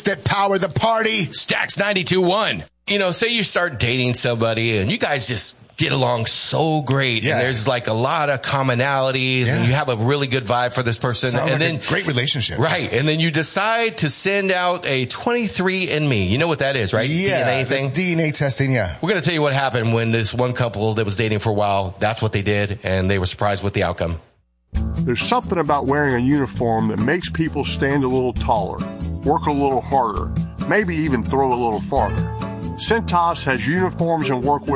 that power the party. Stacks 92.1. You know, say you start dating somebody and you guys just get along so great. Yeah. And there's like a lot of commonalities and you have a really good vibe for this person. Sounds and like then a great relationship. Right. And then you decide to send out a 23andMe. You know what that is, right? Yeah. DNA thing. DNA testing. Yeah. We're going to tell you what happened when this one couple that was dating for a while, that's what they did. And they were surprised with the outcome. There's something about wearing a uniform that makes people stand a little taller, work a little harder, maybe even throw a little farther. Cintas has uniforms and workwear